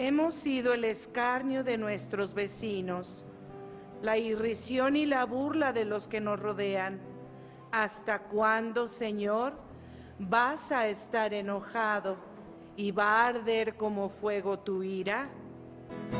Hemos sido el escarnio de nuestros vecinos, la irrisión y la burla de los que nos rodean. ¿Hasta cuándo, Señor, vas a estar enojado y va a arder como fuego tu ira?